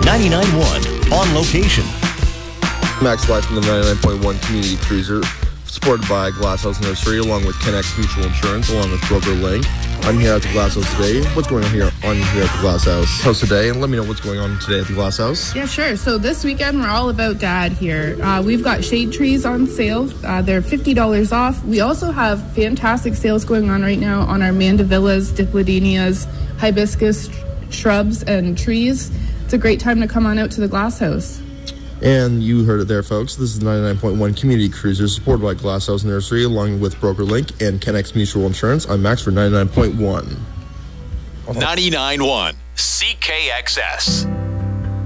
99.1 on location. Max Live from the 99.1 Community Cruiser, supported by Glass House Nursery, along with Kennex Mutual Insurance, along with Broker Link. I'm here at the Glass House today. What's going on here at the Glass House today? And let me know what's going on today at the Glass House. Yeah, sure. So this weekend, we're all about Dad here. We've got shade trees on sale. They're $50 off. We also have fantastic sales going on right now on our mandevillas, dipladenias, hibiscus shrubs, and trees. It's a great time to come on out to the Glass House. And you heard it there, folks. This is 99.1 Community Cruiser, supported by Glass House Nursery, along with Broker Link and Kennex Mutual Insurance. I'm Max for 99.1. 99.1 CKXS.